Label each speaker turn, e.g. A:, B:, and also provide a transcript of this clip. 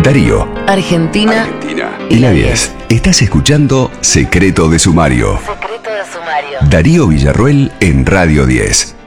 A: Darío,
B: Argentina
A: y la 10. Estás escuchando Secreto de Sumario.
B: Secreto de Sumario.
A: Darío Villarruel en Radio 10.